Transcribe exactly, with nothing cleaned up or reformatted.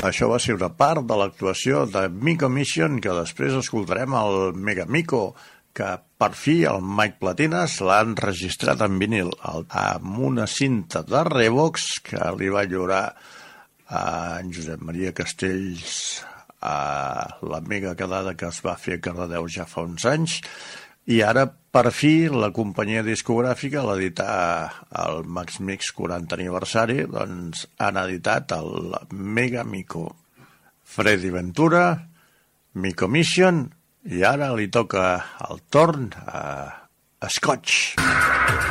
Això va ser una part de l'actuació de Mico Mission, que després escoltarem el Mega Mico, que per fi el Mike Platinas l'ha enregistrat en vinil amb una cinta de Revox que li va lliurar a en Josep Maria Castells a la mega quedada que es va fer a Cardedeu ja fa uns anys, i ara per fi la companyia discogràfica, a l'editar el Max Mix quaranta aniversari, doncs han editat el Mega Mico. Freddy Ventura, Mico Mission, i ara li toca el torn a Scotch.